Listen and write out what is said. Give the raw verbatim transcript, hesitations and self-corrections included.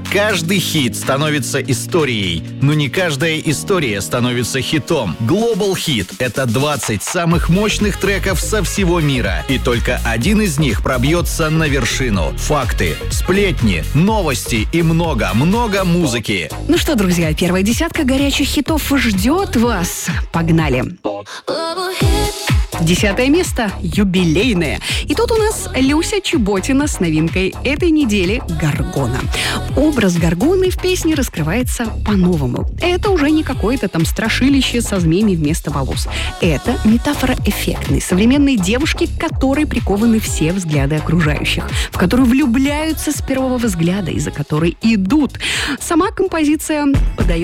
Каждый хит становится историей, но не каждая история становится хитом. Global Hit — это двадцать самых мощных треков со всего мира, и только один из них пробьется на вершину. Факты, сплетни, новости и много-много музыки. Ну что, друзья, первая десятка горячих хитов ждет вас. Погнали! Десятое место – юбилейное. И тут у нас Люся Чеботина с новинкой этой недели «Горгона». Образ Горгоны в песне раскрывается по-новому. Это уже не какое-то там страшилище со змеями вместо волос. Это метафора эффектной, современной девушки, к которой прикованы все взгляды окружающих, в которую влюбляются с первого взгляда и за которой идут. Сама композиция подает